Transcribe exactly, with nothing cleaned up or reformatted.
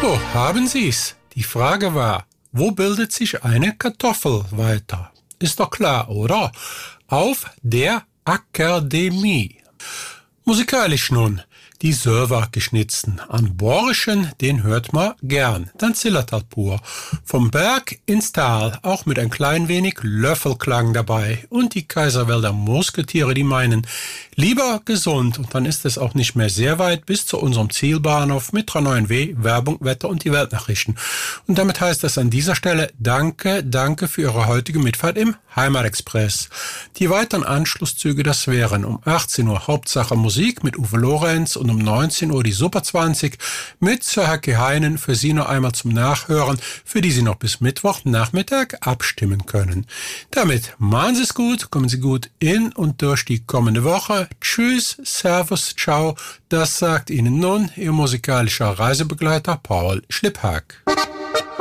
So, haben Sie's. Die Frage war, wo bildet sich eine Kartoffel weiter? Ist doch klar, oder? Auf der Akademie. Musikalisch nun, die Server-Geschnitzen an Borischen, den hört man gern, dann Zillertal pur. Vom Berg ins Tal, auch mit ein klein wenig Löffelklang dabei. Und die Kaiserwälder Musketiere, die meinen, lieber gesund, und dann ist es auch nicht mehr sehr weit bis zu unserem Zielbahnhof mit drei neun W, Werbung, Wetter und die Weltnachrichten. Und damit heißt es an dieser Stelle Danke, danke für Ihre heutige Mitfahrt im Heimatexpress. Die weiteren Anschlusszüge, das wären um achtzehn Uhr Hauptsache Musik mit Uwe Lorenz und um neunzehn Uhr die Super zwanzig mit Sir Hacke Heinen für Sie noch einmal zum Nachhören, für die Sie noch bis Mittwochnachmittag abstimmen können. Damit machen Sie es gut, kommen Sie gut in und durch die kommende Woche. Tschüss, Servus, ciao, das sagt Ihnen nun Ihr musikalischer Reisebegleiter Paul Schlipphack.